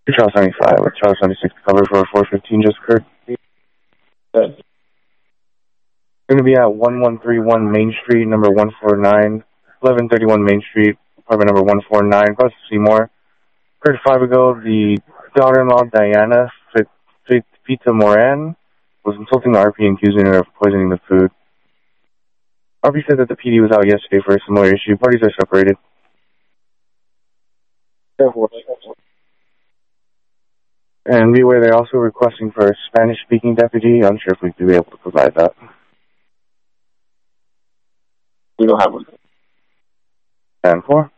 Charles 75 with Charles 76 cover for 415 just occurred. Going to be at 1131 Main Street, number 149, 1131 Main Street, apartment number 149, across Seymour. Heard 5 ago, the daughter-in-law, Diana Fita Moran, was insulting the RP and accusing her of poisoning the food. RP said that the PD was out yesterday for a similar issue. Parties are separated. And beware, they're also requesting for a Spanish-speaking deputy. I'm sure if we'd be able to provide that. We don't have one. 10-4.